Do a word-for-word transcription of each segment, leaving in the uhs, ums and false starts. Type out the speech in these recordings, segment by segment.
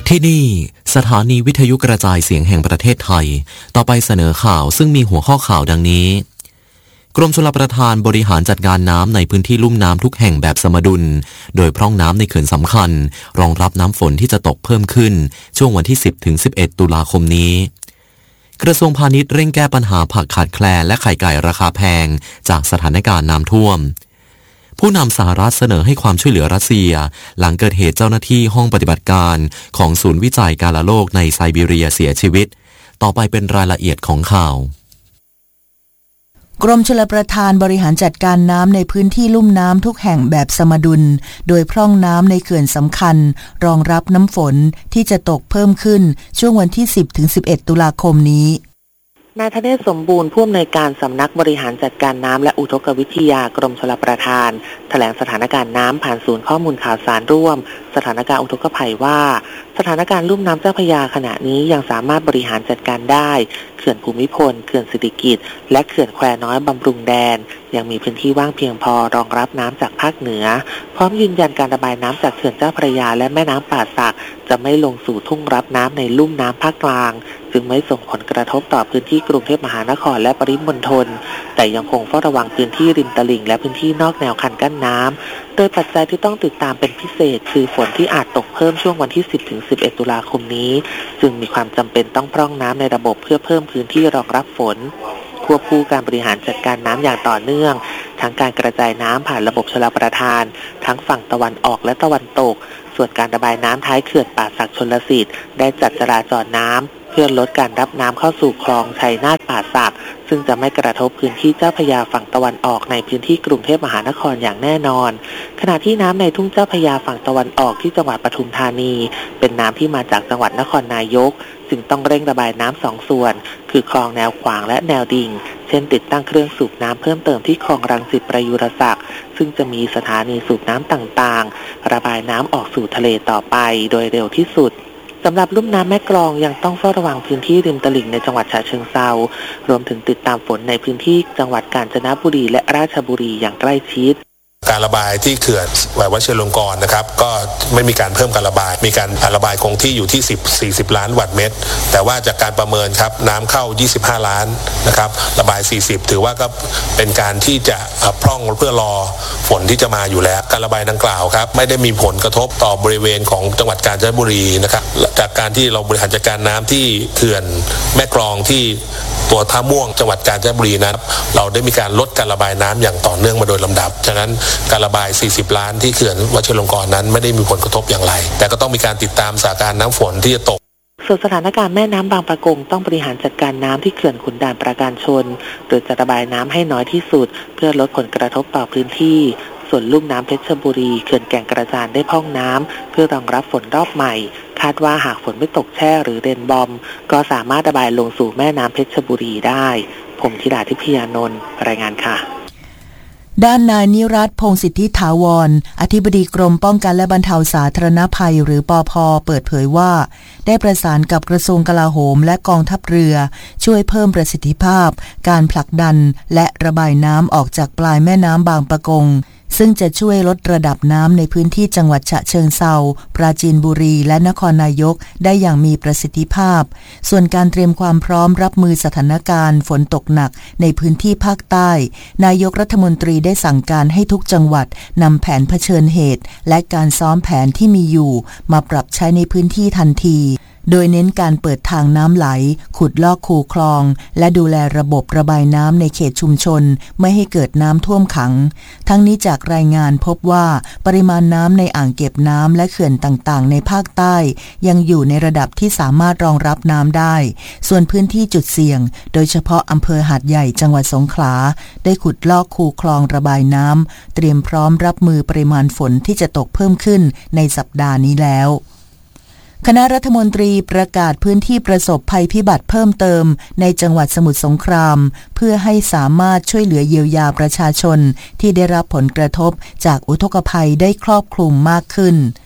ที่นี่สถานีวิทยุกระจายเสียงแห่งประเทศไทยต่อไปเสนอข่าวซึ่งมีหัวข้อข่าวดังนี้กรมชลประทานบริหารจัดการน้ำในพื้นที่ลุ่มน้ำทุกแห่งแบบสมดุลโดยพร่องน้ำในเขื่อนสำคัญรองรับน้ำฝนที่จะตกเพิ่มขึ้นช่วงวันที่สิบถึงสิบเอ็ดตุลาคมนี้กระทรวงพาณิชย์เร่งแก้ปัญหาผักขาดแคลนและไข่ไก่ราคาแพงจากสถานการณ์น้ำท่วมผู้นำสหรัฐเสนอให้ความช่วยเหลือรัสเซียหลังเกิดเหตุเจ้าหน้าที่ห้องปฏิบัติการของศูนย์วิจัยกาฬโรคในไซบีเรียเสียชีวิตต่อไปเป็นรายละเอียดของข่าวกรมชลประทานบริหารจัดการน้ำในพื้นที่ลุ่มน้ำทุกแห่งแบบสมดุลโดยพร่องน้ำในเขื่อนสำคัญรองรับน้ำฝนที่จะตกเพิ่มขึ้นช่วงวันที่สิบถึงสิบเอ็ดตุลาคมนี้นายธเนศสมบูรณ์ผู้อำนวยการสำนักบริหารจัดการน้ำและอุทกวิทยากรมชลประทานแถลงสถานการณ์น้ำผ่านศูนย์ข้อมูลข่าวสารร่วมสถานการณ์อุทกภัยว่าสถานการณ์ลุ่มน้ำเจ้าพระยาขณะนี้ยังสามารถบริหารจัดการได้เขื่อนภูมิพลเขื่อนสิริกิติ์และเขื่อนแควน้อยบำรุงแดนยังมีพื้นที่ว่างเพียงพอรองรับน้ำจากภาคเหนือพร้อมยืนยันการระบายน้ำจากเขื่อนเจ้าพระยาและแม่น้ำป่าสักจะไม่ลงสู่ทุ่งรับน้ำในลุ่มน้ำภาคกลางจึงไม่ส่งผลกระทบต่อพื้นที่กรุงเทพมหานครและปริมณฑลแต่ยังคงเฝ้าระวังพื้นที่ริมตลิ่งและพื้นที่นอกแนวคันกั้นน้ำโดยปัจจัยที่ต้องติดตามเป็นพิเศษคือฝนที่อาจตกเพิ่มช่วงวันที่ สิบถึงสิบเอ็ด ตุลาคมนี้จึงมีความจำเป็นต้องพร่องน้ำในระบบเพื่อเพิ่มพื้นที่รองรับฝนควบคู่การบริหารจัดการน้ำอย่างต่อเนื่องทั้งการกระจายน้ำผ่านระบบชลประทานทั้งฝั่งตะวันออกและตะวันตกส่วนการระบายน้ำท้ายเขื่อนป่าสักชลสิทธิ์ได้จัดจราจรน้ำเพื่อลดการรับน้ำเข้าสู่คลองชัยนาทป่าสักซึ่งจะไม่กระทบพื้นที่เจ้าพระยาฝั่งตะวันออกในพื้นที่กรุงเทพมหานครอย่างแน่นอนขณะที่น้ำในทุ่งเจ้าพระยาฝั่งตะวันออกที่จังหวัดปทุมธานีเป็นน้ำที่มาจากจังหวัดนครนายกจึงต้องเร่งระบายน้ำสองส่วนคือคลองแนวขวางและแนวดิ่งเช่นติดตั้งเครื่องสูบน้ำเพิ่มเติมที่คลองรังสิตประยุรศักดิ์ซึ่งจะมีสถานีสูบน้ำต่างๆระบายน้ำออกสู่ทะเลต่อไปโดยเร็วที่สุดสำหรับลุ่มน้ำแม่กลองยังต้องเฝ้าระวังพื้นที่ริมตลิ่งในจังหวัดฉะเชิงเทรารวมถึงติดตามฝนในพื้นที่จังหวัดกาญจนบุรีและราชบุรีอย่างใกล้ชิดการระบายที่เขื่อนวชิรลงกรณ์นะครับก็ไม่มีการเพิ่มการระบายมีการระบายคงที่อยู่ที่สิบ สี่สิบล้านวัตต์เมตรแต่ว่าจากการประเมินครับน้ำเข้ายี่สิบห้าล้านนะครับระบายสี่สิบถือว่าก็เป็นการที่จะพร่องเพื่อรอฝนที่จะมาอยู่แล้วการระบายดังกล่าวครับไม่ได้มีผลกระทบต่อบริเวณของจังหวัดกาญจนบุรีนะครับจากการที่เราบริหารจัดการน้ำที่เขื่อนแม่กลองที่ตัวท่าม่วงจังหวัดกาญจนบุรีนั้นเราได้มีการลดการระบายน้ำอย่างต่อเนื่องมาโดยลำดับฉะนั้นการระบายสี่สิบล้านที่เขื่อนวชิรลงกรณ์นั้นไม่ได้มีผลกระทบอย่างไรแต่ก็ต้องมีการติดตามสถานการณ์น้ำฝนที่จะตกส่วนสถานการณ์แม่น้ำบางปะกงต้องบริหารจัดการน้ำที่เขื่อนขุนด่านปราการชนโดยจะระบายน้ำให้น้อยที่สุดเพื่อลดผลกระทบต่อพื้นที่ส่วนลุ่มน้ำเพชรบุรีเขื่อนแก่งกระจานได้พร่องน้ำเพื่อรองรับฝนรอบใหม่คาดว่าหากฝนไม่ตกแช่หรือเรนบอมก็สามารถระบายลงสู่แม่น้ำเพชรบุรีได้ผมธิดาทิพยานนท์รายงานค่ะด้านนายนิรัตน์พงษ์สิทธิถาวรอธิบดีกรมป้องกันและบรรเทาสาธารณภัยหรือปภ.เปิดเผยว่าได้ประสานกับกระทรวงกลาโหมและกองทัพเรือช่วยเพิ่มประสิทธิภาพการผลักดันและระบายน้ำออกจากปลายแม่น้ำบางปะกงซึ่งจะช่วยลดระดับน้ำในพื้นที่จังหวัดฉะเชิงเทราปราจีนบุรีและนครนายกได้อย่างมีประสิทธิภาพส่วนการเตรียมความพร้อมรับมือสถานการณ์ฝนตกหนักในพื้นที่ภาคใต้นายกรัฐมนตรีได้สั่งการให้ทุกจังหวัดนำแผนเผชิญเหตุและการซ้อมแผนที่มีอยู่มาปรับใช้ในพื้นที่ทันทีโดยเน้นการเปิดทางน้ำไหลขุดลอกคูคลองและดูแลระบบระบายน้ำในเขตชุมชนไม่ให้เกิดน้ำท่วมขังทั้งนี้จากรายงานพบว่าปริมาณน้ำในอ่างเก็บน้ำและเขื่อนต่างๆในภาคใต้ยังอยู่ในระดับที่สามารถรองรับน้ำได้ส่วนพื้นที่จุดเสี่ยงโดยเฉพาะอำเภอหาดใหญ่จังหวัดสงขลาได้ขุดลอกคูคลองระบายน้ำเตรียมพร้อมรับมือปริมาณฝนที่จะตกเพิ่มขึ้นในสัปดาห์นี้แล้วคณะรัฐมนตรีประกาศพื้นที่ประสบภัยพิบัติเพิ่มเติมในจังหวัดสมุทรสงครามเพื่อให้สามารถช่วยเหลือเยียวยาประชาชนที่ได้รับผลกระทบจากอุทกภัยได้ครอบคลุมมากขึ้น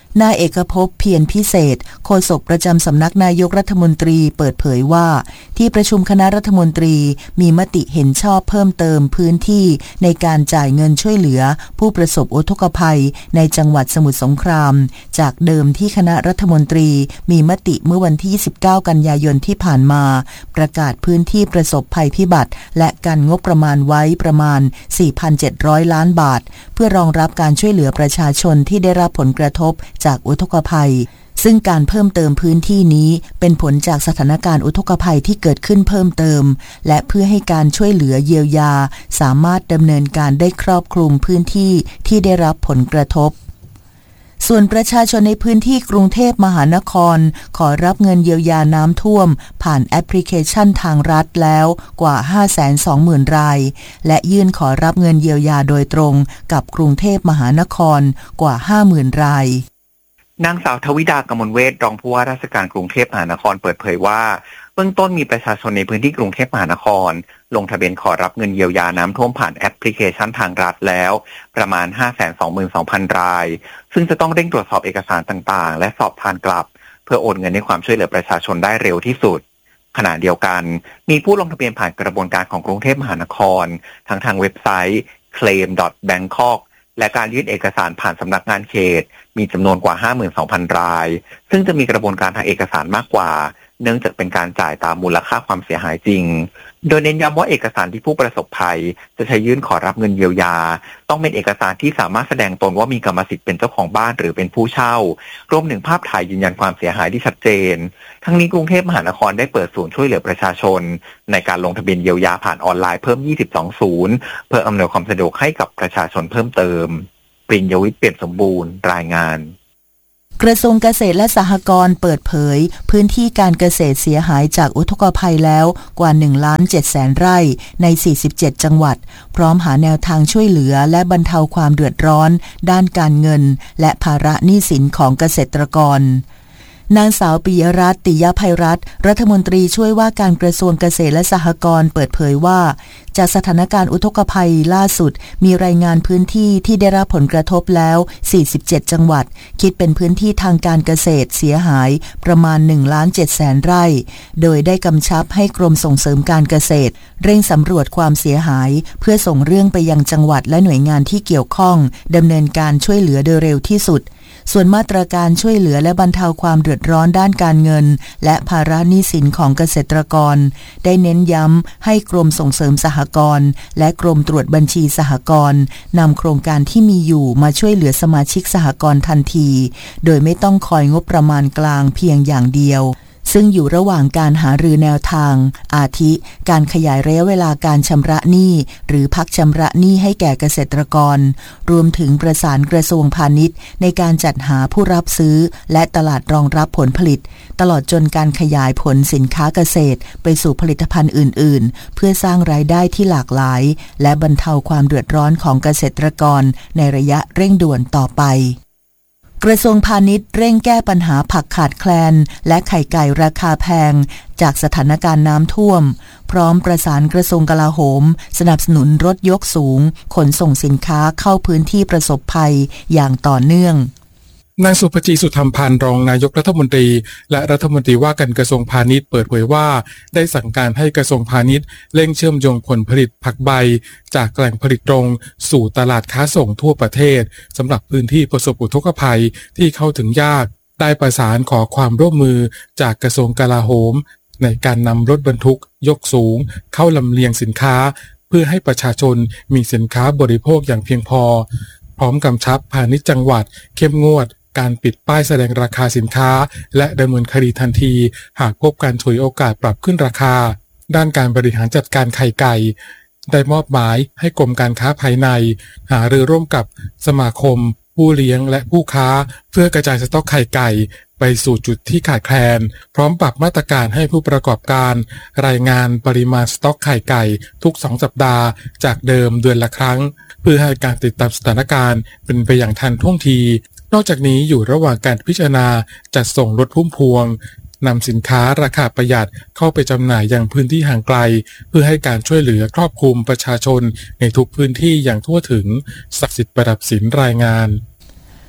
นายเอกภพเพียรพิเศษโฆษกประจำสำนักนายกรัฐมนตรีเปิดเผยว่าที่ประชุมคณะรัฐมนตรีมีมติเห็นชอบเพิ่มเติมพื้นที่ในการจ่ายเงินช่วยเหลือผู้ประสบอุทกภัยในจังหวัดสมุทรสงครามจากเดิมที่คณะรัฐมนตรีมีมติเมื่อวันที่ยี่สิบเก้ากันยายนที่ผ่านมาประกาศพื้นที่ประสบภัยพิบัติและการงบประมาณไว้ประมาณ สี่พันเจ็ดร้อย ล้านบาทเพื่อรองรับการช่วยเหลือประชาชนที่ได้รับผลกระทบจากอุทกภัยซึ่งการเพิ่มเติมพื้นที่นี้เป็นผลจากสถานการณ์อุทกภัยที่เกิดขึ้นเพิ่มเติมและเพื่อให้การช่วยเหลือเยียวยาสามารถดำเนินการได้ครอบคลุมพื้นที่ที่ได้รับผลกระทบส่วนประชาชนในพื้นที่กรุงเทพมหานครขอรับเงินเยียวยาน้ำท่วมผ่านแอปพลิเคชันทางรัฐแล้วกว่า ห้าแสนสองหมื่น รายและยื่นขอรับเงินเยียวยาโดยตรงกับกรุงเทพมหานครกว่า ห้าหมื่น รายนางสาวทวิดากมลเวชรองผู้ว่าราชการกรุงเทพมหานครเปิดเผยว่าเบื้องต้นมีประชาชนในพื้นที่กรุงเทพมหานครลงทะเบียนขอรับเงินเยียวยาน้ำท่วมผ่านแอปพลิเคชันทางรัฐแล้วประมาณ ห้าแสนสองหมื่นสองพัน รายซึ่งจะต้องเร่งตรวจสอบเอกสารต่างๆและสอบทานกลับเพื่อโอนเงินให้ความช่วยเหลือประชาชนได้เร็วที่สุดขณะเดียวกันมีผู้ลงทะเบียนผ่านกระบวนการของกรุงเทพมหานครทั้งทางเว็บไซต์ เคลม ดอท แบงคอก และการยื่นเอกสารผ่านสำนักงานเขตมีจำนวนกว่า ห้าหมื่นสองพัน รายซึ่งจะมีกระบวนการทางเอกสารมากกว่าเนื่องจากเป็นการจ่ายตามมูลค่าความเสียหายจริงโดยเน้นย้ำว่าเอกสารที่ผู้ประสบภัยจะใช้ยื่นขอรับเงินเยียวยาต้องเป็นเอกสารที่สามารถแสดงตนว่ามีกรรมสิทธิ์เป็นเจ้าของบ้านหรือเป็นผู้เช่ารวมถึงภาพถ่ายยืนยันความเสียหายที่ชัดเจนทั้งนี้กรุงเทพมหานครได้เปิดศูนย์ช่วยเหลือประชาชนในการลงทะเบียนเยียวยาผ่านออนไลน์เพิ่มยี่สิบสองศูนย์เพื่ออำนวยความสะดวกให้กับประชาชนเพิ่มเติมปริญญวิทย์เปี่ยมสมบูรณ์รายงานกระทรวงเกษตรและสหกรณ์เปิดเผยพื้นที่การเกษตรเสียหายจากอุทกภัยแล้วกว่า หนึ่งล้านเจ็ดแสน ไร่ใน สี่สิบเจ็ด จังหวัดพร้อมหาแนวทางช่วยเหลือและบรรเทาความเดือดร้อนด้านการเงินและภาระหนี้สินของเกษตรกรนางสาวปิยรัตน์ ติยภัยรัตน์รัฐมนตรีช่วยว่าการกระทรวงเกษตรและสหกรณ์เปิดเผยว่าจากสถานการณ์อุทกภัยล่าสุดมีรายงานพื้นที่ที่ได้รับผลกระทบแล้ว สี่สิบเจ็ด จังหวัดคิดเป็นพื้นที่ทางการเกษตรเสียหายประมาณ หนึ่งล้านเจ็ดแสน ไร่โดยได้กำชับให้กรมส่งเสริมการเกษตรเร่งสำรวจความเสียหายเพื่อส่งเรื่องไปยังจังหวัดและหน่วยงานที่เกี่ยวข้องดำเนินการช่วยเหลือโดยเร็วที่สุดส่วนมาตรการช่วยเหลือและบรรเทาความเดือดร้อนด้านการเงินและภาระหนี้สินของเกษตรกรได้เน้นย้ำให้กรมส่งเสริมสหกรณ์และกรมตรวจบัญชีสหกรณ์นำโครงการที่มีอยู่มาช่วยเหลือสมาชิกสหกรณ์ทันทีโดยไม่ต้องคอยงบประมาณกลางเพียงอย่างเดียวซึ่งอยู่ระหว่างการหารือแนวทางอาทิการขยายระยะเวลาการชำระหนี้หรือพักชำระหนี้ให้แก่เกษตรกรรวมถึงประสานกระทรวงพาณิชย์ในการจัดหาผู้รับซื้อและตลาดรองรับผลผลิตตลอดจนการขยายผลสินค้าเกษตรไปสู่ผลิตภัณฑ์อื่นๆเพื่อสร้างรายได้ที่หลากหลายและบรรเทาความเดือดร้อนของเกษตรกรในระยะเร่งด่วนต่อไปกระทรวงพาณิชย์เร่งแก้ปัญหาผักขาดแคลนและไข่ไก่ราคาแพงจากสถานการณ์น้ำท่วมพร้อมประสานกระทรวงกลาโหมสนับสนุนรถยกสูงขนส่งสินค้าเข้าพื้นที่ประสบภัยอย่างต่อเนื่องนางสุภจีสุธรรมพันธ์รองนายกรัฐมนตรีและรัฐมนตรีว่าการกระทรวงพาณิชย์เปิดเผยว่าได้สั่งการให้กระทรวงพาณิชย์เร่งเชื่อมโยงผลผลิตผักใบจากแหล่งผลิตตรงสู่ตลาดค้าส่งทั่วประเทศสำหรับพื้นที่ประสบอุทกภัยที่เข้าถึงยากได้ประสานขอความร่วมมือจากกระทรวงกลาโหมในการนำรถบรรทุกยกสูงเข้าลำเลียงสินค้าเพื่อให้ประชาชนมีสินค้าบริโภคอย่างเพียงพอพร้อมกำชับพาณิชย์จังหวัดเข้มงวดการปิดป้ายแสดงราคาสินค้าและดำเนินคดีทันทีหากพบการฉวยโอกาสปรับขึ้นราคาด้านการบริหารจัดการไข่ไก่ได้มอบหมายให้กรมการค้าภายในหารือร่วมกับสมาคมผู้เลี้ยงและผู้ค้าเพื่อกระจายสต็อกไข่ไก่ไปสู่จุดที่ขาดแคลนพร้อมปรับมาตรการให้ผู้ประกอบการรายงานปริมาณสต็อกไข่ไก่ทุกสองสัปดาห์จากเดิมเดือนละครั้งเพื่อให้การติดตามสถานการณ์เป็นไปอย่างทันท่วงทีนอกจากนี้อยู่ระหว่างการพิจารณาจัดส่งรถพุ่มพวงนำสินค้าราคาประหยัดเข้าไปจำหน่ายยังพื้นที่ห่างไกลเพื่อให้การช่วยเหลือครอบคลุมประชาชนในทุกพื้นที่อย่างทั่วถึงศักดิ์สิทธิ์ประดับศิลป์รายงาน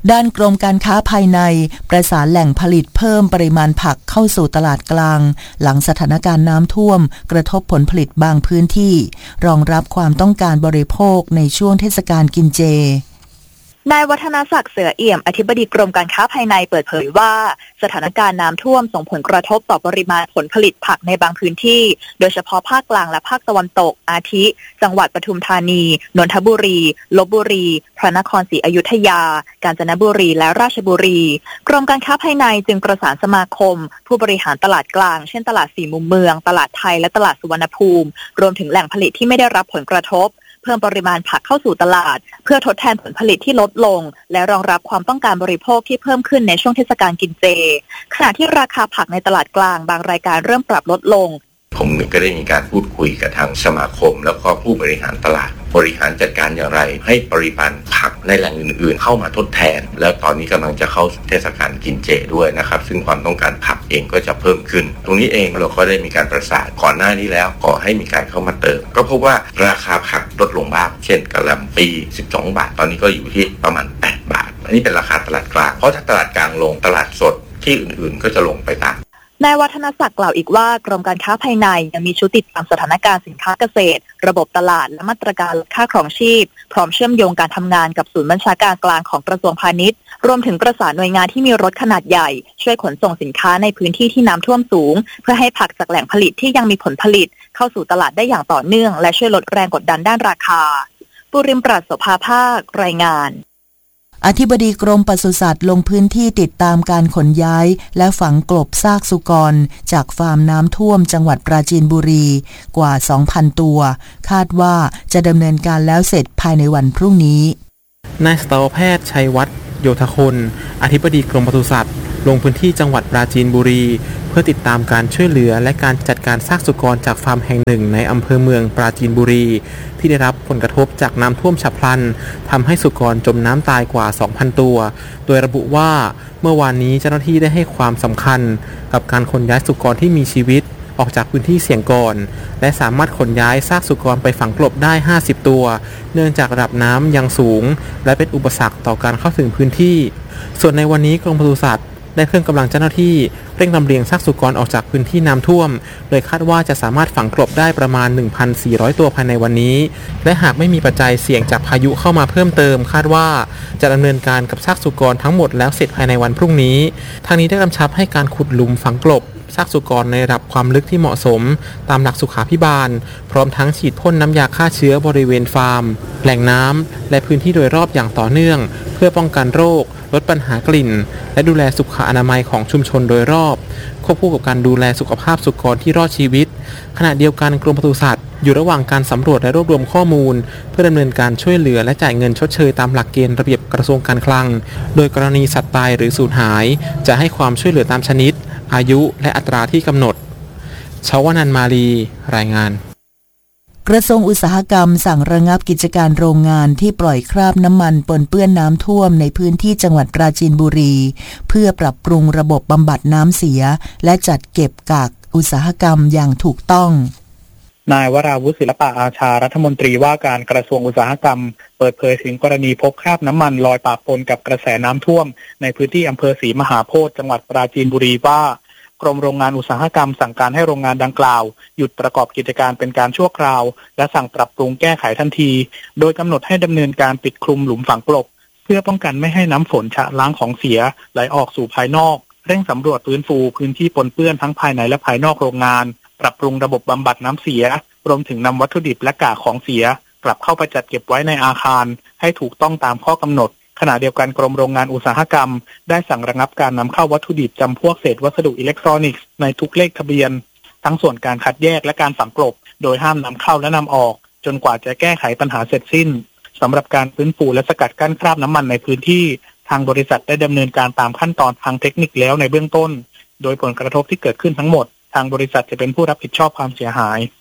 ด้านกรมการค้าภายในประสานแหล่งผลิตเพิ่มปริมาณผักเข้าสู่ตลาดกลางหลังสถานการณ์น้ำท่วมกระทบผลผลิตบางพื้นที่รองรับความต้องการบริโภคในช่วงเทศกาลกินเจนายวัฒนศักดิ์เสือเอี่ยมอธิบดีกรมการค้าภายในเปิดเผยว่าสถานการณ์น้ำท่วมส่งผลกระทบต่อปริมาณผลผลิตผักในบางพื้นที่โดยเฉพาะภาคกลางและภาคตะวันตกอาทิจังหวัดปทุมธานีนนทบุรีลพบุรีพระนครศรีอยุธยากาญจนบุรีและราชบุรีกรมการค้าภายในจึงประสานสมาคมผู้บริหารตลาดกลางเช่นตลาดสี่มุมเมืองตลาดไทยและตลาดสุวรรณภูมิรวมถึงแหล่งผลิตที่ไม่ได้รับผลกระทบเพิ่มปริมาณผักเข้าสู่ตลาดเพื่อทดแทนผลผลิตที่ลดลงและรองรับความต้องการบริโภคที่เพิ่มขึ้นในช่วงเทศกาลกินเจขณะที่ราคาผักในตลาดกลางบางรายการเริ่มปรับลดลงผมก็ได้มีการพูดคุยกับทางสมาคมแล้วก็ผู้บริหารตลาดบริหารจัดการอย่างไรให้ปริมาณผักในแหล่งอื่นๆเข้ามาทดแทนแล้วตอนนี้กำลังจะเข้าเทศกาลกินเจด้วยนะครับซึ่งความต้องการผักเองก็จะเพิ่มขึ้นตรงนี้เองเราก็ได้มีการประสานก่อนหน้านี้แล้วขอให้มีการเข้ามาเติมก็พบว่าราคาผักลดลงบ้างเช่นกะหล่ำปีสิบสองบาทตอนนี้ก็อยู่ที่ประมาณแปดบาทอันนี้เป็นราคาตลาดกลางเพราะถ้าตลาดกลางลงตลาดสดที่อื่นๆก็จะลงไปตามนายวัฒนศักดิ์กล่าวอีกว่ากรมการค้าภายในยังมีชุดติดตามสถานการณ์สินค้าเกษตรระบบตลาดและมาตรการลดค่าครองชีพพร้อมเชื่อมโยงการทำงานกับศูนย์บัญชาการกลางของกระทรวงพาณิชย์รวมถึงประสานหน่วยงานที่มีรถขนาดใหญ่ช่วยขนส่งสินค้าในพื้นที่ที่น้ำท่วมสูงเพื่อให้ผักจากแหล่งผลิตที่ยังมีผลผลิตเข้าสู่ตลาดได้อย่างต่อเนื่องและช่วยลดแรงกดดันด้านราคาปุริมปราศโสภาภาครายงานอธิบดีกรมปศุสัตว์ลงพื้นที่ติดตามการขนย้ายและฝังกลบซากสุกรจากฟาร์มน้ำท่วมจังหวัดปราจีนบุรีกว่า สองพัน ตัวคาดว่าจะดำเนินการแล้วเสร็จภายในวันพรุ่งนี้นายสัตวแพทย์ชัยวัฒน์โยธคนอธิบดีกรมปศุสัตว์ลงพื้นที่จังหวัดปราจีนบุรีเพื่อติดตามการช่วยเหลือและการจัดการซากสุกรจากฟาร์มแห่งหนึ่งในอำเภอเมืองปราจีนบุรีที่ได้รับผลกระทบจากน้ำท่วมฉับพลันทำให้สุกรจมน้ำตายกว่า สองพัน ตัวโดยระบุว่าเมื่อวานนี้เจ้าหน้าที่ได้ให้ความสำคัญกับการขนย้ายสุกรที่มีชีวิตออกจากพื้นที่เสี่ยงก่อนและสามารถขนย้ายซากสุกรไปฝังกลบได้ห้าสิบตัวเนื่องจากระดับน้ำยังสูงและเป็นอุปสรรคต่อการเข้าถึงพื้นที่ส่วนในวันนี้กรมปศุสัตว์ได้เพิ่มกำลังเจ้าหน้าที่เร่งลำเลียงซากสุกรออกจากพื้นที่น้ำท่วมโดยคาดว่าจะสามารถฝังกลบได้ประมาณ หนึ่งพันสี่ร้อย ตัวภายในวันนี้และหากไม่มีปัจจัยเสี่ยงจากพายุเข้ามาเพิ่มเติมคาดว่าจะดำเนินการกับซากสุกรทั้งหมดแล้วเสร็จภายในวันพรุ่งนี้ทางนี้ได้กำชับให้การขุดหลุมฝังกลบซากสุกรในระดับความลึกที่เหมาะสมตามหลักสุขาภิบาลพร้อมทั้งฉีดพ่นน้ำยาฆ่าเชื้อบริเวณฟาร์มแหล่งน้ำและพื้นที่โดยรอบอย่างต่อเนื่องเพื่อป้องกันโรคลดปัญหากลิ่นและดูแลสุขอนามัยของชุมชนโดยรอบควบคู่กับการดูแลสุขภาพสุกรที่รอดชีวิตขณะเดียวกันกรมปศุสัตว์อยู่ระหว่างการสำรวจและรวบรวมข้อมูลเพื่อดำเนินการช่วยเหลือและจ่ายเงินชดเชยตามหลักเกณฑ์ระเบียบกระทรวงการคลังโดยกรณีสัตว์ตายหรือสูญหายจะให้ความช่วยเหลือตามชนิดอายุและอัตราที่กำหนดชวนันท์มาลีรายงานกระทรวงอุตสาหกรรมสั่งระงับกิจการโรงงานที่ปล่อยคราบน้ำมันปนเปื้อนน้ำท่วมในพื้นที่จังหวัดปราจีนบุรีเพื่อปรับปรุงระบบบำบัดน้ำเสียและจัดเก็บกากอุตสาหกรรมอย่างถูกต้องนายวราวุฒิศิลปะอาชารัฐมนตรีว่าการกระทรวงอุตสาหกรรมเปิดเผยถึงกรณีพบคราบน้ำมันลอยปะปนกับกระแสน้ำท่วมในพื้นที่อำเภอศรีมหาโพธิ์จังหวัดปราจีนบุรีว่ากรมโรงงานอุตสาหกรรมสั่งการให้โรงงานดังกล่าวหยุดประกอบกิจการเป็นการชั่วคราวและสั่งปรับปรุงแก้ไขทันทีโดยกำหนดให้ดำเนินการปิดคลุมหลุมฝังกลบเพื่อป้องกันไม่ให้น้ำฝนชะล้างของเสียไหลออกสู่ภายนอกเร่งสำรวจฟื้นฟูพื้นที่ปนเปื้อนทั้งภายในและภายนอกโรงงานปรับปรุงระบบบำบัดน้ำเสียรวมถึงนำวัตถุดิบและกากของเสียกลับเข้าไปจัดเก็บไว้ในอาคารให้ถูกต้องตามข้อกำหนดขณะเดียวกันกรมโรงงานอุตสาหกรรมได้สั่งระงับการนำเข้าวัตถุดิบจำพวกเศษวัสดุอิเล็กทรอนิกส์ในทุกเลขทะเบียนทั้งส่วนการคัดแยกและการฝังกลบโดยห้ามนำเข้าและนำออกจนกว่าจะแก้ไขปัญหาเสร็จสิ้นสำหรับการฟื้นฟูและสกัดกั้นคราบน้ำมันในพื้นที่ทางบริษัทได้ดำเนินการตามขั้นตอนทางเทคนิคแล้วในเบื้องต้นโดยผลกระทบที่เกิดขึ้นทั้งหมดทางบริษัทจะเป็นผู้รับผิดชอบความเสียหาย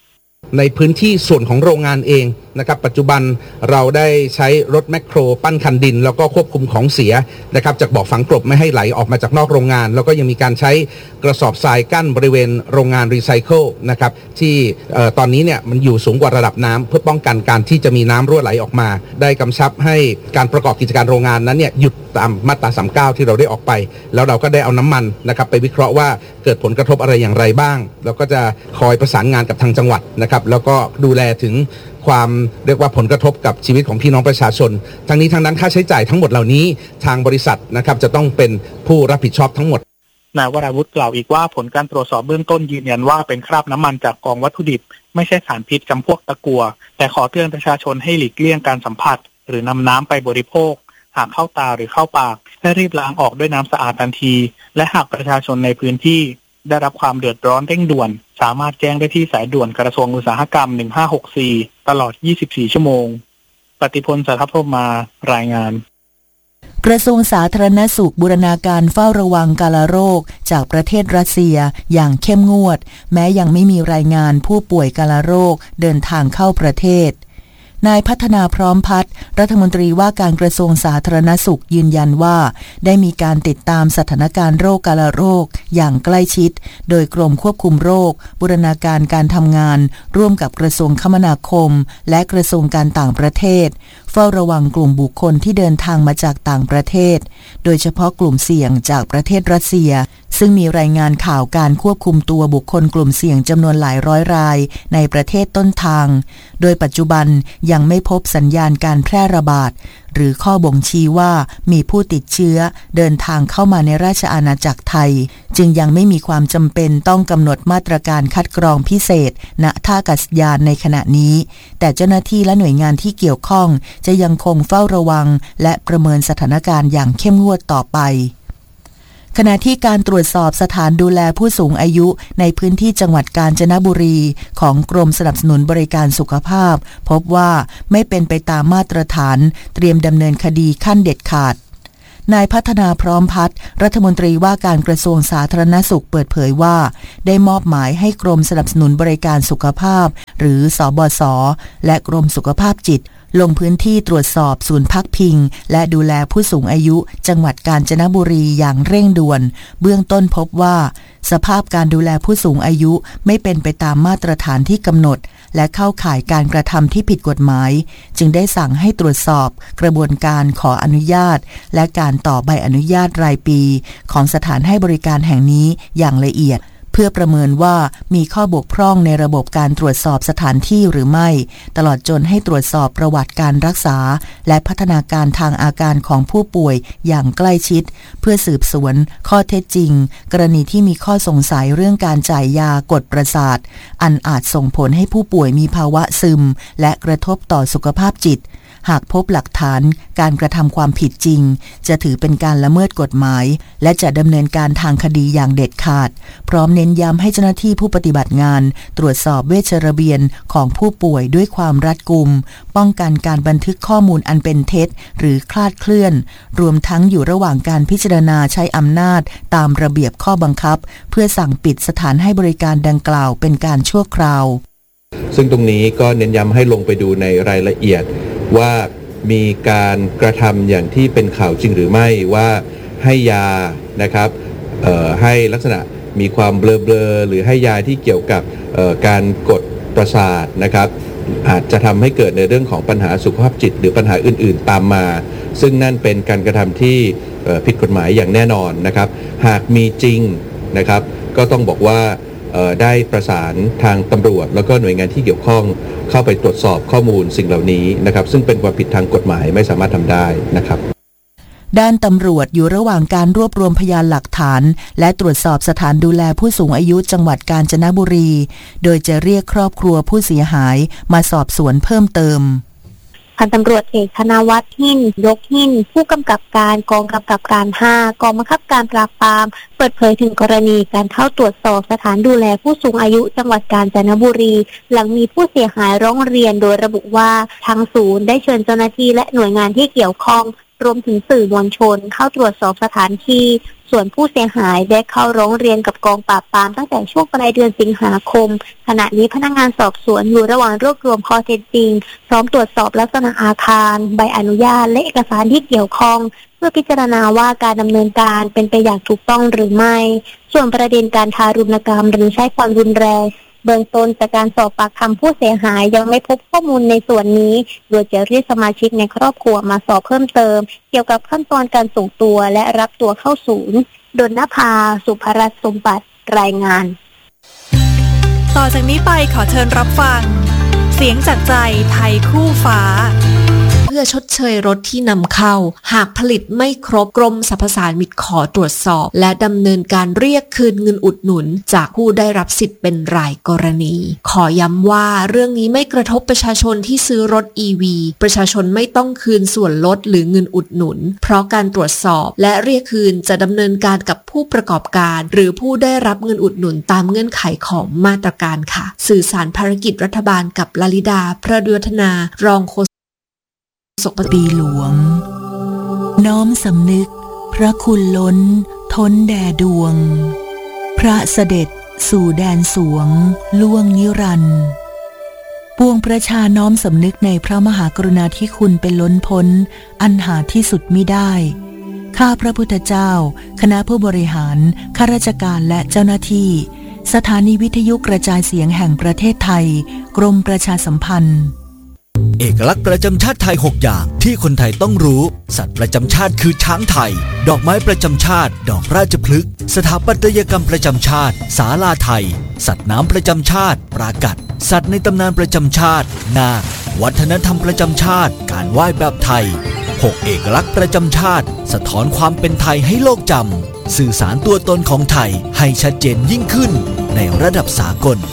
ในพื้นที่ส่วนของโรงงานเองนะครับปัจจุบันเราได้ใช้รถแมคโครปั้นคันดินแล้วก็ควบคุมของเสียนะครับจากบ่อฝังกลบไม่ให้ไหลออกมาจากนอกโรงงานแล้วก็ยังมีการใช้กระสอบทรายกั้นบริเวณโรงงานรีไซเคิลนะครับที่ตอนนี้เนี่ยมันอยู่สูงกว่าระดับน้ำเพื่อป้องกันการที่จะมีน้ำรั่วไหลออกมาได้กำชับให้การประกอบกิจการโรงงานนั้นเนี่ยหยุดตามมาตราสามสิบเก้าที่เราได้ออกไปแล้วเราก็ได้เอาน้ำมันนะครับไปวิเคราะห์ว่าเกิดผลกระทบอะไรอย่างไรบ้างแล้วก็จะคอยประสานงานกับทางจังหวัดนะครับแล้วก็ดูแลถึงความเรียกว่าผลกระทบกับชีวิตของพี่น้องประชาชนทั้งนี้ทั้งนั้นค่าใช้จ่ายทั้งหมดเหล่านี้ทางบริษัทนะครับจะต้องเป็นผู้รับผิดชอบทั้งหมดนายวราวุฒิกล่าวอีกว่าผลการตรวจสอบเบื้องต้นยืนยันว่าเป็นคราบน้ำมันจากกองวัตถุดิบไม่ใช่สารพิษจำพวกตะกั่วแต่ขอเตือนประชาชนให้หลีกเลี่ยงการสัมผัสหรือนำน้ำไปบริโภคหากเข้าตาหรือเข้าปากให้รีบล้างออกด้วยน้ำสะอาดทันทีและหากประชาชนในพื้นที่ได้รับความเดือดร้อนเร่งด่วนสามารถแจ้งได้ที่สายด่วนกระทรวงอุตสาหกรรมหนึ่งห้าหกสี่ตลอดยี่สิบสี่ชั่วโมงปฏิพล สัทธพรหมารายงานกระทรวงสาธารณสุขบูรณาการเฝ้าระวังกาฬโรคจากประเทศรัสเซียอย่างเข้มงวดแม้ยังไม่มีรายงานผู้ป่วยกาฬโรคเดินทางเข้าประเทศนายพัฒนาพร้อมพัฒน์รัฐมนตรีว่าการกระทรวงสาธารณสุขยืนยันว่าได้มีการติดตามสถานการณ์โรคกาฬโรคอย่างใกล้ชิดโดยกรมควบคุมโรคบูรณาการการทำงานร่วมกับกระทรวงคมนาคมและกระทรวงการต่างประเทศเฝ้าระวังกลุ่มบุคคลที่เดินทางมาจากต่างประเทศโดยเฉพาะกลุ่มเสี่ยงจากประเทศรัสเซียซึ่งมีรายงานข่าวการควบคุมตัวบุคคลกลุ่มเสี่ยงจำนวนหลายร้อยรายในประเทศต้นทางโดยปัจจุบันยังไม่พบสัญญาณการแพร่ระบาดหรือข้อบ่งชี้ว่ามีผู้ติดเชื้อเดินทางเข้ามาในราชอาณาจักรไทยจึงยังไม่มีความจำเป็นต้องกำหนดมาตรการคัดกรองพิเศษณท่าอากาศยานในขณะนี้แต่เจ้าหน้าที่และหน่วยงานที่เกี่ยวข้องจะยังคงเฝ้าระวังและประเมินสถานการณ์อย่างเข้มงวดต่อไปขณะที่การตรวจสอบสถานดูแลผู้สูงอายุในพื้นที่จังหวัดกาญจนบุรีของกรมสนับสนุนบริการสุขภาพพบว่าไม่เป็นไปตามมาตรฐานเตรียมดำเนินคดีขั้นเด็ดขาดนายพัฒนาพร้อมพัฒน์รัฐมนตรีว่าการกระทรวงสาธารณสุขเปิดเผยว่าได้มอบหมายให้กรมสนับสนุนบริการสุขภาพหรือสบศและกรมสุขภาพจิตลงพื้นที่ตรวจสอบศูนย์พักพิงและดูแลผู้สูงอายุจังหวัดกาญจนบุรีอย่างเร่งด่วนเบื้องต้นพบว่าสภาพการดูแลผู้สูงอายุไม่เป็นไปตามมาตรฐานที่กำหนดและเข้าข่ายการกระทำที่ผิดกฎหมายจึงได้สั่งให้ตรวจสอบกระบวนการขออนุญาตและการต่อใบอนุญาตรายปีของสถานให้บริการแห่งนี้อย่างละเอียดเพื่อประเมินว่ามีข้อบกพร่องในระบบการตรวจสอบสถานที่หรือไม่ตลอดจนให้ตรวจสอบประวัติการรักษาและพัฒนาการทางอาการของผู้ป่วยอย่างใกล้ชิดเพื่อสืบสวนข้อเท็จจริงกรณีที่มีข้อสงสัยเรื่องการจ่ายยากดประสาทอันอาจส่งผลให้ผู้ป่วยมีภาวะซึมและกระทบต่อสุขภาพจิตหากพบหลักฐานการกระทำความผิดจริงจะถือเป็นการละเมิดกฎหมายและจะดำเนินการทางคดีอย่างเด็ดขาดพร้อมเน้นย้ำให้เจ้าหน้าที่ผู้ปฏิบัติงานตรวจสอบเวชระเบียนของผู้ป่วยด้วยความรัดกุมป้องกันการบันทึกข้อมูลอันเป็นเท็จหรือคลาดเคลื่อนรวมทั้งอยู่ระหว่างการพิจารณาใช้อำนาจตามระเบียบข้อบังคับเพื่อสั่งปิดสถานให้บริการดังกล่าวเป็นการชั่วคราวซึ่งตรงนี้ก็เน้นย้ำให้ลงไปดูในรายละเอียดว่ามีการกระทำอย่างที่เป็นข่าวจริงหรือไม่ว่าให้ยานะครับให้ลักษณะมีความเบลอๆหรือให้ยาที่เกี่ยวกับการกดประสาทนะครับอาจจะทำให้เกิดในเรื่องของปัญหาสุขภาพจิตหรือปัญหาอื่นๆตามมาซึ่งนั่นเป็นการกระทำที่ผิดกฎหมายอย่างแน่นอนนะครับหากมีจริงนะครับก็ต้องบอกว่าได้ประสานทางตำรวจแล้วก็หน่วยงานที่เกี่ยวข้องเข้าไปตรวจสอบข้อมูลสิ่งเหล่านี้นะครับซึ่งเป็นความผิดทางกฎหมายไม่สามารถทำได้นะครับด้านตำรวจอยู่ระหว่างการรวบรวมพยานหลักฐานและตรวจสอบสถานดูแลผู้สูงอายุจังหวัดกาญจนบุรีโดยจะเรียกครอบครัวผู้เสียหายมาสอบสวนเพิ่มเติมพันตำรวจเอกธนวัฒน์หินยกหินผู้กำกับการกองกำกับการห้ากองบังคับการปราบปรามเปิดเผยถึงกรณีการเข้าตรวจสอบสถานดูแลผู้สูงอายุจังหวัดกาญจนบุรีหลังมีผู้เสียหายร้องเรียนโดยระบุว่าทางศูนย์ได้เชิญเจ้าหน้าที่และหน่วยงานที่เกี่ยวข้องรวมถึงสื่อมวลชนเข้าตรวจสอบสถานที่ส่วนผู้เสียหายได้เข้าร้องเรียนกับกองปราบปรามตั้งแต่ช่วงปลายเดือนสิงหาคมขณะนี้พนักงานสอบสวนอยู่ระหว่างรวบรวมข้อเท็จจริงพร้อมตรวจสอบลักษณะอาคารใบอนุญาตและเอกสารที่เกี่ยวข้องเพื่อพิจารณาว่าการดำเนินการเป็นไปอย่างถูกต้องหรือไม่ส่วนประเด็นการทารุณกรรมหรือใช้ความรุนแรงเบื้องต้นจากการสอบปากคำผู้เสียหายยังไม่พบข้อมูลในส่วนนี้โดยจะเรียกสมาชิกในครอบครัวมาสอบเพิ่มเติมเกี่ยวกับขั้นตอนการส่งตัวและรับตัวเข้าศูนย์ดลนภาสุภรัตน์สมบัติรายงานต่อจากนี้ไปขอเชิญรับฟังเสียงจากใจไทยคู่ฟ้าเพื่อชดเชยรถที่นำเข้าหากผลิตไม่ครบกรมสรรพสามิตขอตรวจสอบและดำเนินการเรียกคืนเงินอุดหนุนจากผู้ได้รับสิทธิ์เป็นรายกรณีขอย้ำว่าเรื่องนี้ไม่กระทบประชาชนที่ซื้อรถ อี วี ประชาชนไม่ต้องคืนส่วนลดหรือเงินอุดหนุนเพราะการตรวจสอบและเรียกคืนจะดำเนินการกับผู้ประกอบการหรือผู้ได้รับเงินอุดหนุนตามเงื่อนไขของมาตรการค่ะสื่อสารภารกิจรัฐบาลกับลลิดาพระเดือธนารองโฆษกปีหลวงน้อมสำนึกพระคุณล้นท้นแด่ดวงพระเสด็จสู่แดนสวงล่วงนิรันดร์ปวงประชาน้อมสำนึกในพระมหากรุณาธิคุณเป็นล้นพ้นอันหาที่สุดมิได้ข้าพระพุทธเจ้าคณะผู้บริหารข้าราชการและเจ้าหน้าที่สถานีวิทยุกระจายเสียงแห่งประเทศไทยกรมประชาสัมพันธ์เอกลักษณ์ประจำชาติไทยหกอย่างที่คนไทยต้องรู้สัตว์ประจำชาติคือช้างไทยดอกไม้ประจำชาติดอกราชพฤกษ์สถาปัตยกรรมประจำชาติศาลาไทยสัตว์น้ำประจำชาติปรากัดสัตว์ในตำนานประจำชาตินาควัฒนธรรมประจำชาติการไหว้แบบไทยหกเอกลักษณ์ประจำชาติสะท้อนความเป็นไทยให้โลกจำสื่อสารตัวตนของไทยให้ชัดเจนยิ่งขึ้นในระดับสากล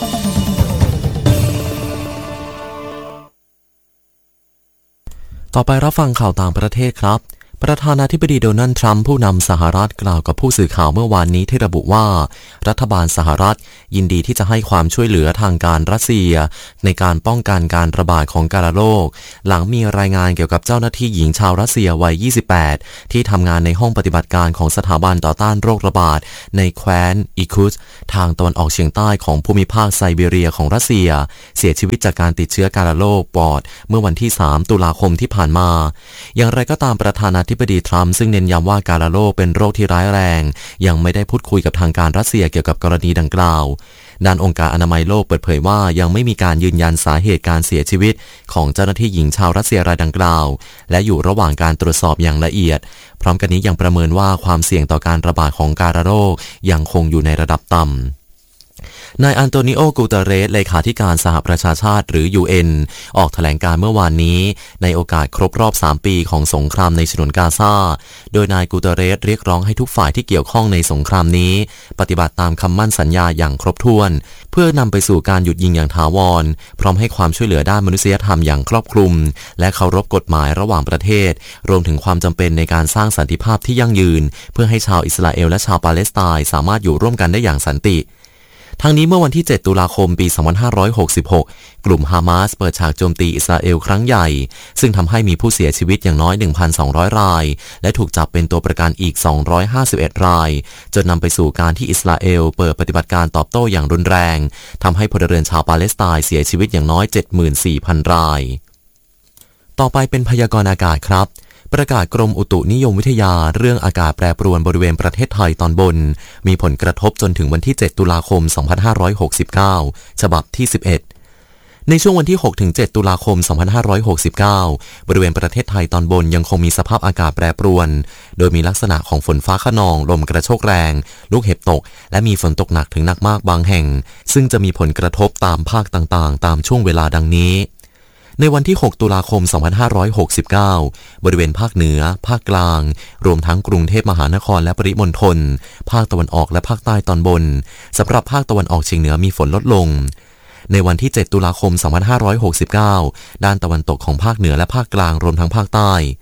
ต่อไปรับฟังข่าวต่างประเทศครับประธานาธิบดีโดนัลด์ทรัมป์ผู้นำสหรัฐกล่าวกับผู้สื่อข่าวเมื่อวานนี้ที่ระบุว่ารัฐบาลสหรัฐยินดีที่จะให้ความช่วยเหลือทางการรัสเซียในการป้องกันการระบาดของกาฬโรคหลังมีรายงานเกี่ยวกับเจ้าหน้าที่หญิงชาวรัสเซียวัยยี่สิบแปดที่ทำงานในห้องปฏิบัติการของสถาบันต่อต้านโรคระบาดในแคว้นอิคุสทางตะวันออกเฉียงใต้ของภูมิภาคไซบีเรียของรัสเซียเสียชีวิตจากการติดเชื้อกาฬโรคปอดเมื่อวันที่สามตุลาคมที่ผ่านมาอย่างไรก็ตามประธานาธิบดีทรัมป์ซึ่งเน้นย้ำว่ากาฬโรคเป็นโรคที่ร้ายแรงยังไม่ได้พูดคุยกับทางการรัสเซียเกี่ยวกับกรณีดังกล่าวด้านองค์การอนามัยโลกเปิดเผยว่ายังไม่มีการยืนยันสาเหตุการเสียชีวิตของเจ้าหน้าที่หญิงชาวรัสเซียรายดังกล่าวและอยู่ระหว่างการตรวจสอบอย่างละเอียดพร้อมกันนี้ยังประเมินว่าความเสี่ยงต่อการระบาดของกาฬโรคยังคงอยู่ในระดับต่ำนายอันโตนิโอ กูเตเรสเลขาธิการสหประชาชาติหรือ ยู เอ็น ออกแถลงการเมื่อวานนี้ในโอกาสครบรอบสามปีของสงครามในฉนวนกาซาโดยนายกูเตเรสเรียกร้องให้ทุกฝ่ายที่เกี่ยวข้องในสงครามนี้ปฏิบัติตามคำมั่นสัญญาอย่างครบถ้วนเพื่อนำไปสู่การหยุดยิงอย่างถาวรพร้อมให้ความช่วยเหลือด้านมนุษยธรรมอย่างครอบคลุมและเคารพกฎหมายระหว่างประเทศรวมถึงความจำเป็นในการสร้างสันติภาพที่ยั่งยืนเพื่อให้ชาวอิสราเอลและชาวปาเลสไตน์สามารถอยู่ร่วมกันได้อย่างสันติทั้งนี้เมื่อวันที่เจ็ดตุลาคมปีสองพันห้าร้อยหกสิบหกกลุ่มฮามาสเปิดฉากโจมตีอิสราเอลครั้งใหญ่ซึ่งทำให้มีผู้เสียชีวิตอย่างน้อย หนึ่งพันสองร้อย รายและถูกจับเป็นตัวประกันอีกสองร้อยห้าสิบเอ็ดรายจนนำไปสู่การที่อิสราเอลเปิดปฏิบัติการตอบโต้อย่างรุนแรงทำให้พลเรือนชาวปาเลสไตน์เสียชีวิตอย่างน้อย เจ็ดหมื่นสี่พัน รายต่อไปเป็นพยากรณ์อากาศครับประกาศกรมอุตุนิยมวิทยาเรื่องอากาศแปรปรวนบริเวณประเทศไทยตอนบนมีผลกระทบจนถึงวันที่เจ็ดตุลาคมสองพันห้าร้อยหกสิบเก้าฉบับที่สิบเอ็ดในช่วงวันที่หกถึงเจ็ดตุลาคมสองพันห้าร้อยหกสิบเก้าบริเวณประเทศไทยตอนบนยังคงมีสภาพอากาศแปรปรวนโดยมีลักษณะของฝนฟ้าคะนองลมกระโชกแรงลูกเห็บตกและมีฝนตกหนักถึงหนักมากบางแห่งซึ่งจะมีผลกระทบตามภาคต่างๆตามช่วงเวลาดังนี้ในวันที่หกตุลาคมสองพันห้าร้อยหกสิบเก้าบริเวณภาคเหนือภาคกลางรวมทั้งกรุงเทพมหานครและปริมณฑลภาคตะวันออกและภาคใต้ตอนบนสำหรับภาคตะวันออกเฉียงเหนือมีฝนลดลงในวันที่เจ็ดตุลาคมสองพันห้าร้อยหกสิบเก้าด้านตะวันตกของภาคเหนือและภาคกลางรวมทั้งภาคใต้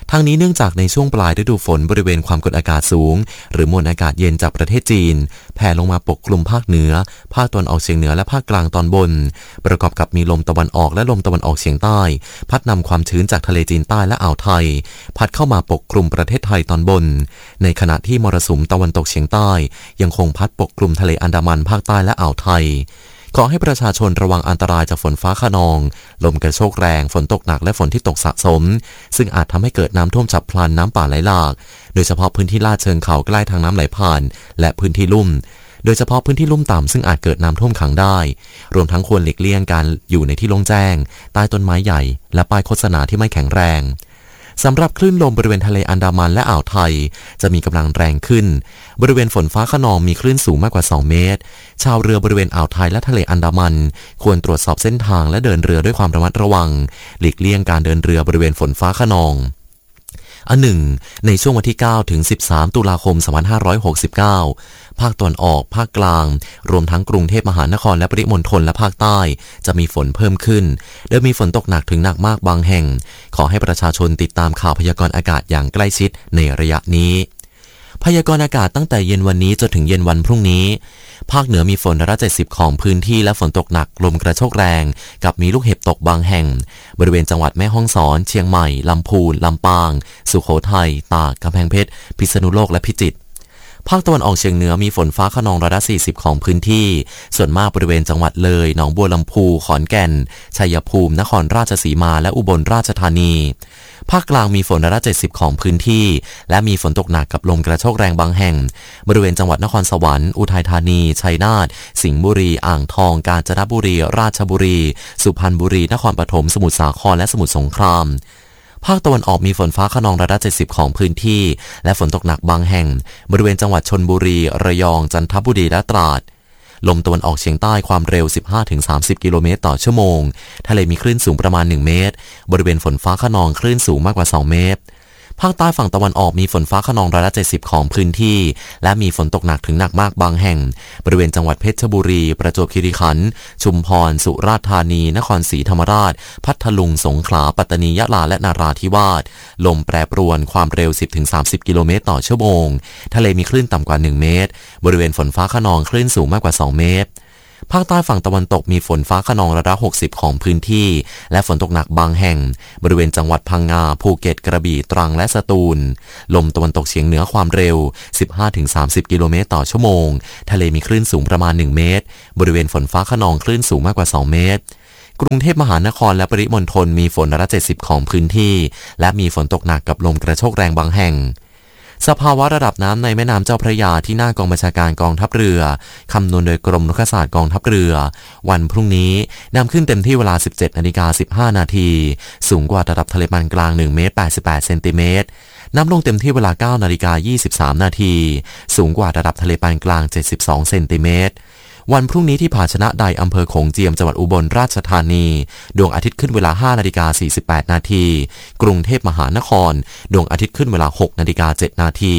ทั้งนี้เนื่องจากในช่วงปลายฤดูฝนบริเวณความกดอากาศสูงหรือมวลอากาศเย็นจากประเทศจีนแผ่ลงมาปกคลุมภาคเหนือภาคตะวันออกเฉียงเหนือและภาคกลางตอนบนประกอบกับมีลมตะวันออกและลมตะวันออกเฉียงใต้พัดนำความชื้นจากทะเลจีนใต้และอ่าวไทยพัดเข้ามาปกคลุมประเทศไทยตอนบนในขณะที่มรสุมตะวันตกเฉียงใต้ยังคงพัดปกคลุมทะเลอันดามันภาคใต้และอ่าวไทยขอให้ประชาชนระวังอันตรายจากฝนฟ้าคะนองลมกระโชกแรงฝนตกหนักและฝนที่ตกสะสมซึ่งอาจทำให้เกิดน้ำท่วมฉับพลันน้ำป่าไหลหลากโดยเฉพาะพื้นที่ลาดเชิงเขาใกล้ทางน้ำไหลผ่านและพื้นที่ลุ่มโดยเฉพาะพื้นที่ลุ่มต่ำซึ่งอาจเกิดน้ำท่วมขังได้รวมทั้งควรหลีกเลี่ยงการอยู่ในที่โล่งแจ้งใต้ต้นไม้ใหญ่และป้ายโฆษณาที่ไม่แข็งแรงสำหรับคลื่นลมบริเวณทะเลอันดามันและอ่าวไทยจะมีกำลังแรงขึ้นบริเวณฝนฟ้าคะนองมีคลื่นสูงมากกว่าสองเมตรชาวเรือบริเวณอ่าวไทยและทะเลอันดามันควรตรวจสอบเส้นทางและเดินเรือด้วยความระมัดระวังหลีกเลี่ยงการเดินเรือบริเวณฝนฟ้าคะนองอันหนึ่งในช่วงวันที่เก้าถึงสิบสามตุลาคมสองพันห้าร้อยหกสิบเก้าภาคตะวันออกภาคกลางรวมทั้งกรุงเทพมหานครและปริมณฑลและภาคใต้จะมีฝนเพิ่มขึ้นโดยมีฝนตกหนักถึงหนักมากบางแห่งขอให้ประชาชนติดตามข่าวพยากรณ์อากาศอย่างใกล้ชิดในระยะนี้พยากรณ์อากาศตั้งแต่เย็นวันนี้จนถึงเย็นวันพรุ่งนี้ภาคเหนือมีฝนร้อยละเจ็ดสิบของพื้นที่และฝนตกหนักลมกระโชกแรงกับมีลูกเห็บตกบางแห่งบริเวณจังหวัดแม่ฮ่องสอนเชียงใหม่ลำพูนลำปางสุโขทัยตากกำแพงเพชรพิษณุโลกและพิจิตรภาคตะวันออกเฉียงเหนือมีฝนฟ้าคะนองร้อยละสี่สิบของพื้นที่ส่วนมากบริเวณจังหวัดเลยหนองบัวลำพูขอนแก่นชัยภูมินครราชสีมาและอุบลราชธานีภาคกลางมีฝนร้อยละเจ็ดสิบของพื้นที่และมีฝนตกหนักกับลมกระโชกแรงบางแห่งบริเวณจังหวัดนครสวรรค์อุทัยธานีชัยนาทสิงห์บุรีอ่างทองกาญจนบุรีราชบุรีสุพรรณบุรีนครปฐมสมุทรสาครและสมุทรสงครามภาคตะวันออกมีฝนฟ้าคะนองร้อยละเจ็ดสิบของพื้นที่และฝนตกหนักบางแห่งบริเวณจังหวัดชลบุรีระยองจันทบุรีและตราดลมตะวันออกเฉียงใต้ความเร็ว สิบห้าถึงสามสิบ กิโลเมตรต่อชั่วโมงทะเลมีคลื่นสูงประมาณหนึ่งเมตรบริเวณฝนฟ้าคะนองคลื่นสูงมากกว่าสองเมตรภาคใต้ฝั่งตะวันออกมีฝนฟ้าคะนองร้อยละเจ็ดสิบของพื้นที่และมีฝนตกหนักถึงหนักมากบางแห่งบริเวณจังหวัดเพชรบุรีประจวบคีรีขันธ์ชุมพรสุราษฎร์ธานีนครศรีธรรมราชพัทลุงสงขลาปัตตานียะลาและนาราธิวาสลมแปรปรวนความเร็ว สิบถึงสามสิบ กิโลเมตรต่อชั่วโมงทะเลมีคลื่นต่ำกว่าหนึ่งเมตรบริเวณฝนฟ้าคะนองคลื่นสูงมากกว่าสองเมตรภาคใต้ฝั่งตะวันตกมีฝนฟ้าคะนองร้อยละหกสิบของพื้นที่และฝนตกหนักบางแห่งบริเวณจังหวัดพังงาภูเก็ตกระบี่ตรังและสตูลลมตะวันตกเฉียงเหนือความเร็ว สิบห้าถึงสามสิบ กิโลเมตรต่อชั่วโมงทะเลมีคลื่นสูงประมาณหนึ่งเมตรบริเวณฝนฟ้าคะนองคลื่นสูงมากกว่าสองเมตรกรุงเทพมหานครและปริมณฑลมีฝนร้อยละเจ็ดสิบของพื้นที่และมีฝนตกหนักกับลมกระโชกแรงบางแห่งสภาวะระดับน้ำในแม่น้ำเจ้าพระยาที่หน้ากองบัญชาการกองทัพเรือคำนวณโดยกรมรุกขศาสตร์กองทัพเรือวันพรุ่งนี้น้ำขึ้นเต็มที่เวลา สิบเจ็ดนาฬิกาสิบห้านาทีสูงกว่าระดับทะเลปานกลางหนึ่งเมตรแปดสิบแปดเซนติเมตรน้ำลงเต็มที่เวลา เก้านาฬิกายี่สิบสามนาทีสูงกว่าระดับทะเลปานกลางเจ็ดสิบสองเซนติเมตรวันพรุ่งนี้ที่ผาชนะใดอำเภอโขงเจียมจังหวัดอุบลราชธานีดวงอาทิตย์ขึ้นเวลา ห้านาฬิกาสี่สิบแปดนาทีกรุงเทพมหานครดวงอาทิตย์ขึ้นเวลา หกนาฬิกาเจ็ดนาที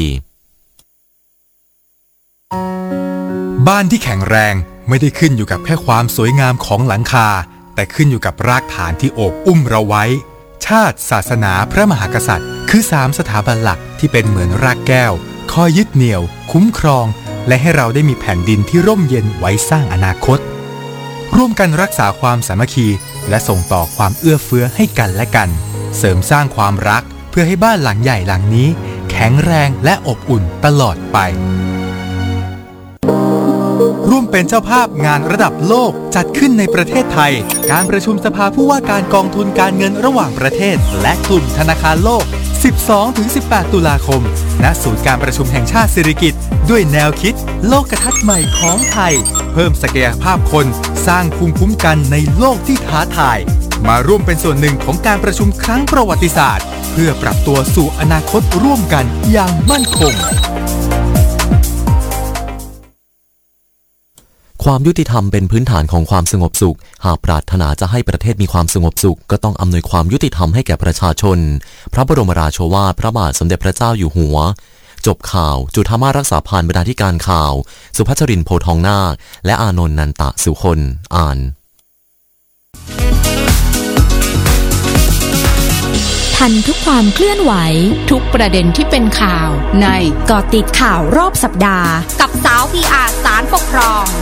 บ้านที่แข็งแรงไม่ได้ขึ้นอยู่กับแค่ความสวยงามของหลังคาแต่ขึ้นอยู่กับรากฐานที่โอบอุ้มเราไว้ชาติศาสนาพระมหากษัตริย์คือสามสถาบันหลักที่เป็นเหมือนรากแก้วคอยยึดเหนี่ยวคุ้มครองและให้เราได้มีแผ่นดินที่ร่มเย็นไว้สร้างอนาคตร่วมกันรักษาความสามัคคีและส่งต่อความเอื้อเฟื้อให้กันและกันเสริมสร้างความรักเพื่อให้บ้านหลังใหญ่หลังนี้แข็งแรงและอบอุ่นตลอดไปร่วมเป็นเจ้าภาพงานระดับโลกจัดขึ้นในประเทศไทยการประชุมสภาผู้ว่าการกองทุนการเงินระหว่างประเทศและกลุ่มธนาคารโลก สิบสองถึงสิบแปด ตุลาคมณศูนย์การประชุมแห่งชาติสิริกิติ์ด้วยแนวคิดโลกทัศน์ใหม่ของไทยเพิ่มศักยภาพคนสร้างภูมิคุ้มกันในโลกที่ท้าทายมาร่วมเป็นส่วนหนึ่งของการประชุมครั้งประวัติศาสตร์เพื่อปรับตัวสู่อนาคตร่วมกันอย่างมั่นคงความยุติธรรมเป็นพื้นฐานของความสงบสุขหากปรารถนาจะให้ประเทศมีความสงบสุขก็ต้องอำนวยความยุติธรรมให้แก่ประชาชนพระบรมราโชวาทพระบาทสมเด็จพระเจ้าอยู่หัวจบข่าวจุฑามาสรักษาพานบรรณาธิการข่าวสุภัชรินทร์โพทองนาคและอานนท์นันตะสุคนอ่านไททันทุกความเคลื่อนไหวทุกประเด็นที่เป็นข่าวในเกาะติดข่าวรอบสัปดาห์กับสาว พี อาร์ ศาลปกครอง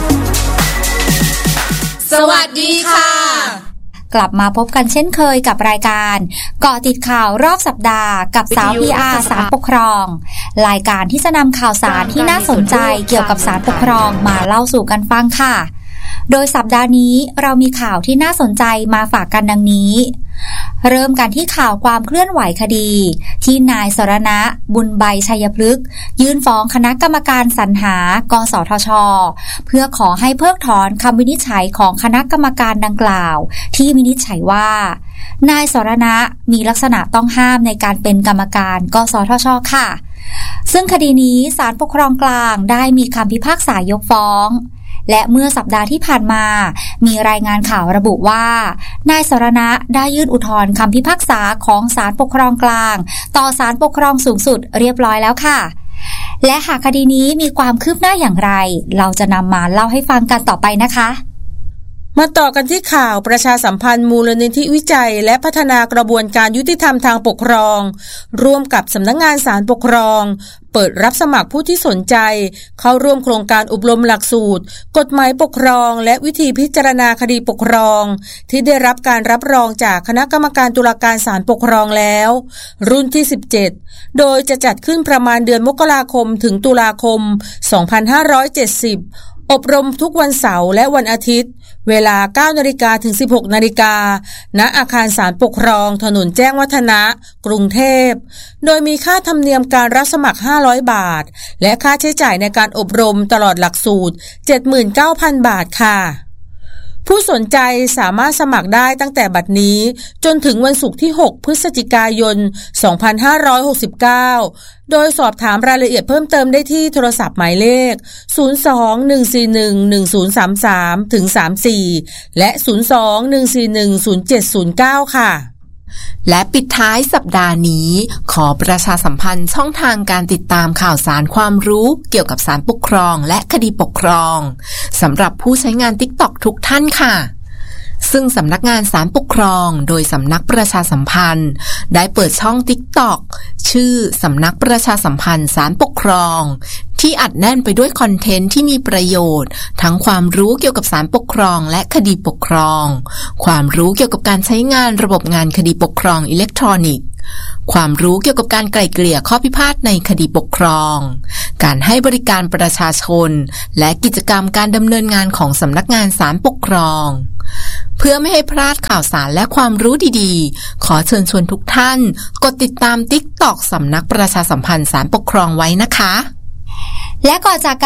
สวัสดีค่ะกลับมาพบกันเช่นเคยกับรายการเกาะติดข่าวรอบสัปดาห์กับสาว พี อาร์ ศาลปกครองรายการที่จะนำข่าวสารที่น่าสนใจเกี่ยวกับศาลปกครองมาเล่าสู่กันฟังค่ะโดยสัปดาห์นี้เรามีข่าวที่น่าสนใจมาฝากกันดังนี้เริ่มกันที่ข่าวความเคลื่อนไหวคดีที่นายสรณะบุญใบชัยพฤกษ์ยื่นฟ้องคณะกรรมการสรรหากสทช.เพื่อขอให้เพิกถอนคำวินิจฉัยของคณะกรรมการดังกล่าวที่วินิจฉัยว่านายสรณะมีลักษณะต้องห้ามในการเป็นกรรมการกสทช.ค่ะซึ่งคดีนี้ศาลปกครองกลางได้มีคำพิพากษายกฟ้องและเมื่อสัปดาห์ที่ผ่านมามีรายงานข่าวระบุว่านายสรณะได้ยื่นอุทธรณ์คำพิพากษาของศาลปกครองกลางต่อศาลปกครองสูงสุดเรียบร้อยแล้วค่ะและหากคดีนี้มีความคืบหน้าอย่างไรเราจะนำมาเล่าให้ฟังกันต่อไปนะคะมาต่อกันที่ข่าวประชาสัมพันธ์มูลนิธิวิจัยและพัฒนากระบวนการยุติธรรมทางปกครองร่วมกับสำนักงานศาลปกครองเปิดรับสมัครผู้ที่สนใจเข้าร่วมโครงการอบรมหลักสูตรกฎหมายปกครองและวิธีพิจารณาคดีปกครองที่ได้รับการรับรองจากคณะกรรมการตุลาการศาลปกครองแล้วรุ่นที่สิบเจ็ดโดยจะจัดขึ้นประมาณเดือนมกราคมถึงตุลาคมสองพันห้าร้อยเจ็ดสิบอบรมทุกวันเสาร์และวันอาทิตย์เวลา เก้านาฬิกา ถึง สิบหกนาฬิกา ณ อาคารศาลปกครองถนนแจ้งวัฒนะกรุงเทพโดยมีค่าธรรมเนียมการรับสมัครห้าร้อยบาทและค่าใช้จ่ายในการอบรมตลอดหลักสูตร เจ็ดหมื่นเก้าพัน บาทค่ะผู้สนใจสามารถสมัครได้ตั้งแต่บัดนี้จนถึงวันศุกร์ที่หกพฤศจิกายนสองพันห้าร้อยหกสิบเก้าโดยสอบถามรายละเอียดเพิ่มเติมได้ที่โทรศัพท์หมายเลขศูนย์ สอง หนึ่ง สี่ หนึ่ง หนึ่ง ศูนย์ สาม สาม ถึง สามสี่และศูนย์ สอง หนึ่ง สี่ หนึ่ง ศูนย์ เจ็ด ศูนย์ เก้าค่ะและปิดท้ายสัปดาห์นี้ขอประชาสัมพันธ์ช่องทางการติดตามข่าวสารความรู้เกี่ยวกับศาลปกครองและคดีปกครองสำหรับผู้ใช้งาน TikTok ทุกท่านค่ะซึ่งสำนักงานศาลปกครองโดยสำนักประชาสัมพันธ์ได้เปิดช่อง TikTok ชื่อสำนักประชาสัมพันธ์ศาลปกครองที่อัดแน่นไปด้วยคอนเทนต์ที่มีประโยชน์ทั้งความรู้เกี่ยวกับศาลปกครองและคดีปกครองความรู้เกี่ยวกับการใช้งานระบบงานคดีปกครองอิเล็กทรอนิกส์ความรู้เกี่ยวกับการไกล่เกลี่ยข้อพิพาทในคดีปกครองการให้บริการประชาชนและกิจกรรมการดำเนินงานของสำนักงานศาลปกครองเพื่อไม่ให้พลาดข่าวสารและความรู้ดีๆขอเชิญชวนทุกท่านกดติดตาม TikTok สำนักประชาสัมพันธ์ศาลปกครองไว้นะคะและก่อนจาก